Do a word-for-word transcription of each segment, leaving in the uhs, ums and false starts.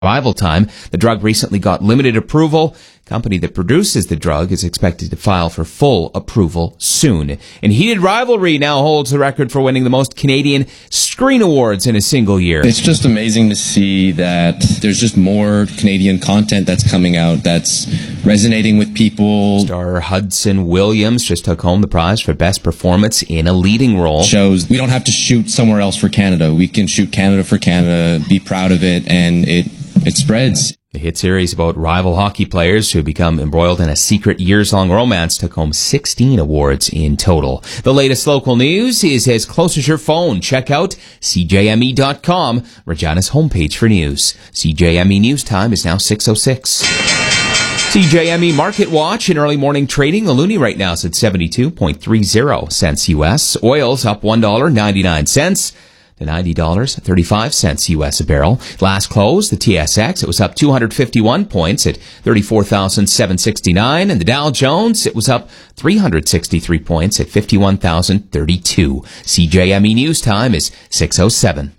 Arrival time. The drug recently got limited approval. The company that produces the drug is expected to file for full approval soon. And Heated Rivalry now holds the record for winning the most Canadian Screen Awards in a single year. It's just amazing to see that there's just more Canadian content that's coming out that's resonating with people. Star Hudson Williams just took home the prize for Best Performance in a Leading Role. Shows we don't have to shoot somewhere else for Canada. We can shoot Canada for Canada, be proud of it, and it It spreads. The hit series about rival hockey players who become embroiled in a secret years-long romance took home sixteen awards in total. The latest local news is as close as your phone. Check out C J M E dot com, Regina's homepage for news. C J M E News Time is now six oh six. C J M E Market Watch in early morning trading. The loonie right now is at seventy-two point three zero cents U S. Oil's up one dollar and ninety-nine cents. To ninety dollars and thirty-five cents U S a barrel. Last close, the T S X, it was up two hundred fifty-one points at thirty-four thousand seven hundred sixty-nine. And the Dow Jones, it was up three hundred sixty-three points at fifty-one thousand thirty-two. C J M E News Time is six oh seven.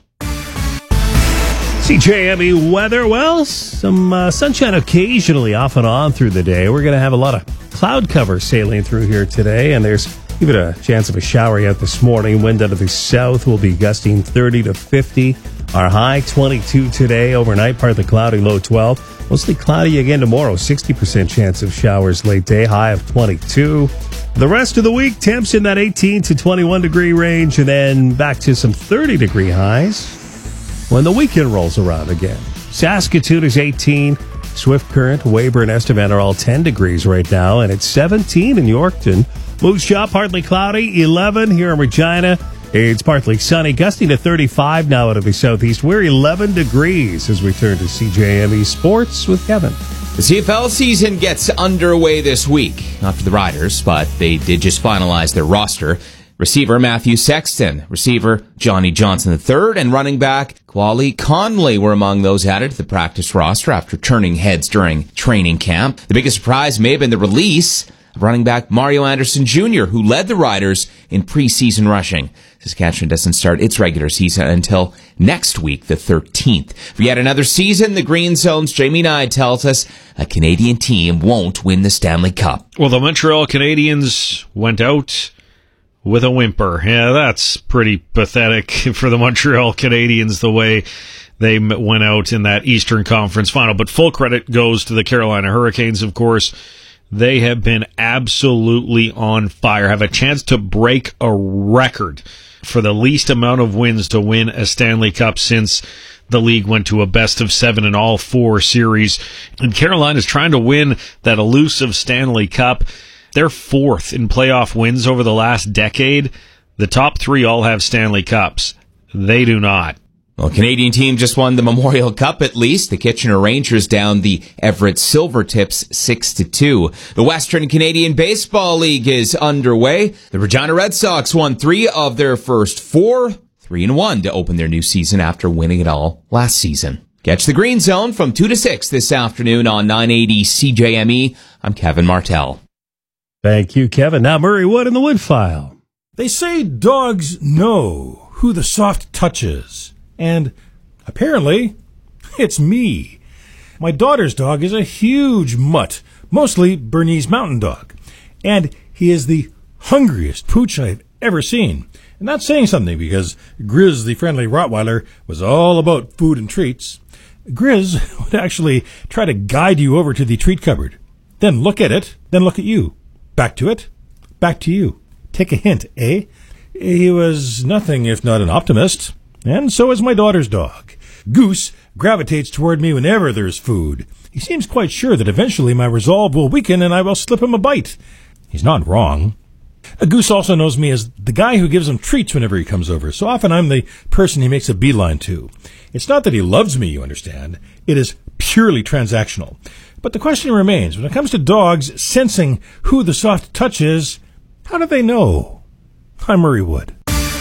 C J M E weather, well, some uh, sunshine occasionally off and on through the day. We're going to have a lot of cloud cover sailing through here today, and there's even a chance of a shower yet this morning. Wind out of the south will be gusting thirty to fifty. Our high twenty-two today. Overnight, partly cloudy, low twelve. Mostly cloudy again tomorrow. sixty percent chance of showers late day, high of twenty-two. The rest of the week, temps in that eighteen to twenty-one degree range, and then back to some thirty degree highs when the weekend rolls around again. Saskatoon is eighteen. Swift Current, Weyburn, Estevan are all ten degrees right now, and it's seventeen in Yorkton. Moose Jaw, partly cloudy, eleven here in Regina. It's partly sunny, gusting to thirty-five now out of the southeast. We're eleven degrees as we turn to C J M E Sports with Kevin. The C F L season gets underway this week. Not for the Riders, but they did just finalize their roster. Receiver Matthew Sexton, receiver Johnny Johnson the third, and running back Quali Conley were among those added to the practice roster after turning heads during training camp. The biggest surprise may have been the release of running back Mario Anderson Junior, who led the Riders in preseason rushing. Saskatchewan doesn't start its regular season until next week, the thirteenth. For yet another season, the Green Zone's Jamie Nye tells us a Canadian team won't win the Stanley Cup. Well, the Montreal Canadiens went out with a whimper. Yeah, that's pretty pathetic for the Montreal Canadiens, the way they went out in that Eastern Conference final. But full credit goes to the Carolina Hurricanes, of course. They have been absolutely on fire, have a chance to break a record for the least amount of wins to win a Stanley Cup since the league went to a best of seven in all four series. And Carolina is trying to win that elusive Stanley Cup. They're fourth in playoff wins over the last decade. The top three all have Stanley Cups. They do not. Well, Canadian team just won the Memorial Cup at least. The Kitchener Rangers down the Everett Silvertips six to two. The Western Canadian Baseball League is underway. The Regina Red Sox won three of their first four, three and one to open their new season after winning it all last season. Catch the Green Zone from two to six this afternoon on nine eighty C J M E. I'm Kevin Martell. Thank you, Kevin. Now Murray Wood in the Wood File. They say dogs know who the soft touch is. And apparently, it's me. My daughter's dog is a huge mutt, mostly Bernese Mountain Dog. And he is the hungriest pooch I've ever seen. And that's saying something, because Grizz, the friendly Rottweiler, was all about food and treats. Grizz would actually try to guide you over to the treat cupboard. Then look at it, then look at you. Back to it, back to you. Take a hint, eh? He was nothing if not an optimist. And so is my daughter's dog. Goose gravitates toward me whenever there's food. He seems quite sure that eventually my resolve will weaken and I will slip him a bite. He's not wrong. A Goose also knows me as the guy who gives him treats whenever he comes over, so often I'm the person he makes a beeline to. It's not that he loves me, you understand. It is purely transactional. But the question remains, when it comes to dogs sensing who the soft touch is, how do they know? I'm Murray Wood.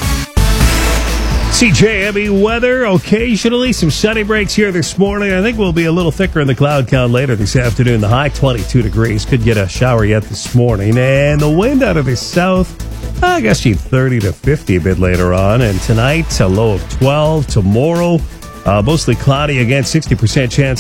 C J M E weather, occasionally some sunny breaks here this morning. I think we'll be a little thicker in the cloud count later this afternoon. The high twenty-two degrees. Could get a shower yet this morning. And the wind out of the south, I guess you thirty to fifty a bit later on. And tonight, a low of twelve. Tomorrow, Uh, mostly cloudy again, sixty percent chance